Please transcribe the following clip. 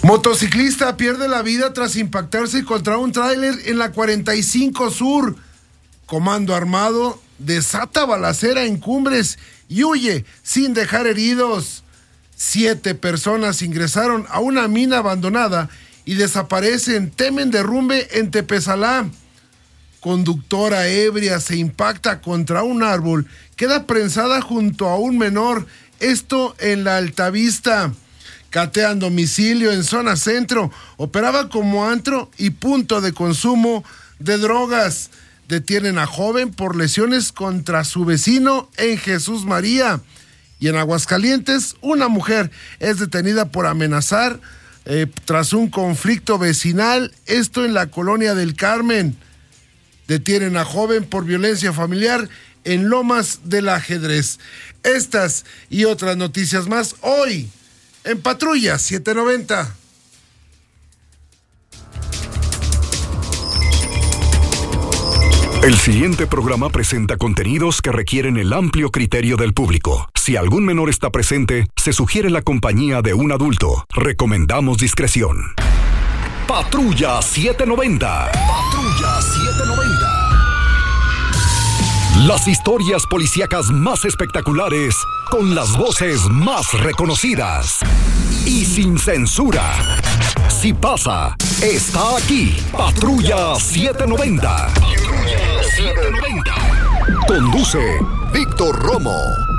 Motociclista pierde la vida tras impactarse contra un tráiler en la 45 Sur. Comando armado desata balacera en Cumbres y huye sin dejar heridos. 7 personas ingresaron a una mina abandonada y desaparecen. Temen derrumbe en Tepezalá. Conductora ebria se impacta contra un árbol. Queda prensada junto a un menor. Esto en la Altavista. Catean domicilio en zona centro. Operaba como antro y punto de consumo de drogas. Detienen a joven por lesiones contra su vecino en Jesús María. Y en Aguascalientes, una mujer es detenida por amenazar tras un conflicto vecinal. Esto en la colonia del Carmen. Detienen a joven por violencia familiar en Lomas del Ajedrez. Estas y otras noticias más hoy en Patrulla 790. El siguiente programa presenta contenidos que requieren el amplio criterio del público. Si algún menor está presente, se sugiere la compañía de un adulto. Recomendamos discreción. Patrulla 790. Patrulla 790. Las historias policíacas más espectaculares, con las voces más reconocidas y sin censura. Si pasa, está aquí. Patrulla 790. Patrulla 790. Conduce Víctor Romo.